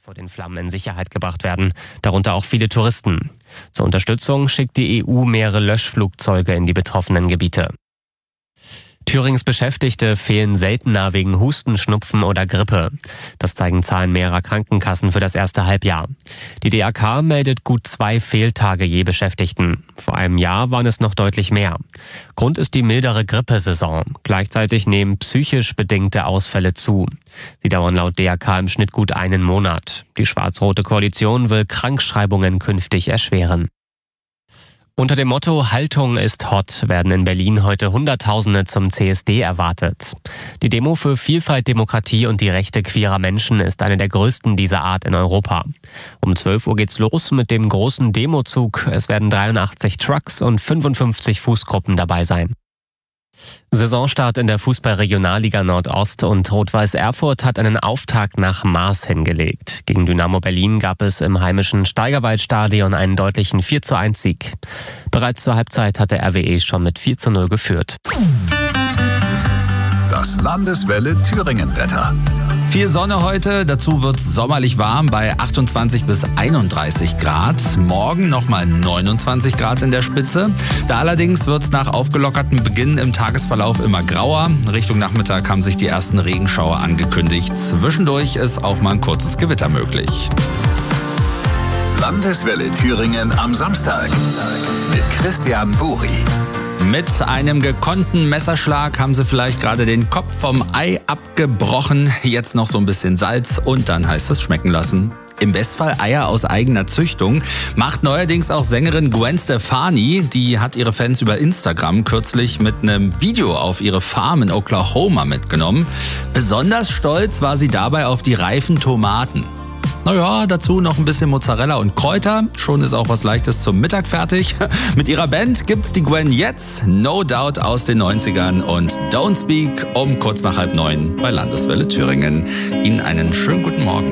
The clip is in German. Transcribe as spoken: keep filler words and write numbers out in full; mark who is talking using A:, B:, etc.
A: vor den Flammen in Sicherheit gebracht werden, darunter auch viele Touristen. Zur Unterstützung schickt die E U mehrere Löschflugzeuge in die betroffenen Gebiete. Thürings Beschäftigte fehlen seltener wegen Husten, Schnupfen oder Grippe. Das zeigen Zahlen mehrerer Krankenkassen für das erste Halbjahr. Die D A K meldet gut zwei Fehltage je Beschäftigten. Vor einem Jahr waren es noch deutlich mehr. Grund ist die mildere Grippesaison. Gleichzeitig nehmen psychisch bedingte Ausfälle zu. Sie dauern laut D A K im Schnitt gut einen Monat. Die schwarz-rote Koalition will Krankschreibungen künftig erschweren. Unter dem Motto Haltung ist hot werden in Berlin heute Hunderttausende zum C S D erwartet. Die Demo für Vielfalt, Demokratie und die Rechte queerer Menschen ist eine der größten dieser Art in Europa. Um zwölf Uhr geht's los mit dem großen Demozug. Es werden dreiundachtzig Trucks und fünfundfünfzig Fußgruppen dabei sein. Saisonstart in der Fußball-Regionalliga Nordost und Rot-Weiß Erfurt hat einen Auftakt nach Maß hingelegt. Gegen Dynamo Berlin gab es im heimischen Steigerwaldstadion einen deutlichen vier zu eins Sieg. Bereits zur Halbzeit hatte R W E schon mit vier zu null geführt.
B: Das Landeswelle Thüringen-Wetter.
C: Viel Sonne heute, dazu wird es sommerlich warm bei achtundzwanzig bis einunddreißig Grad. Morgen nochmal neunundzwanzig Grad in der Spitze. Da allerdings wird es nach aufgelockertem Beginn im Tagesverlauf immer grauer. Richtung Nachmittag haben sich die ersten Regenschauer angekündigt. Zwischendurch ist auch mal ein kurzes Gewitter möglich.
B: Landeswelle Thüringen am Samstag mit Christian Buri.
C: Mit einem gekonnten Messerschlag haben sie vielleicht gerade den Kopf vom Ei abgebrochen. Jetzt noch so ein bisschen Salz und dann heißt es schmecken lassen. Im Bestfall Eier aus eigener Züchtung. Macht neuerdings auch Sängerin Gwen Stefani. Die hat ihre Fans über Instagram kürzlich mit einem Video auf ihre Farm in Oklahoma mitgenommen. Besonders stolz war sie dabei auf die reifen Tomaten. Naja, dazu noch ein bisschen Mozzarella und Kräuter. Schon ist auch was Leichtes zum Mittag fertig. Mit ihrer Band gibt's die Gwen jetzt. No Doubt aus den neunzigern und Don't Speak um kurz nach halb neun bei Landeswelle Thüringen. Ihnen einen schönen guten Morgen.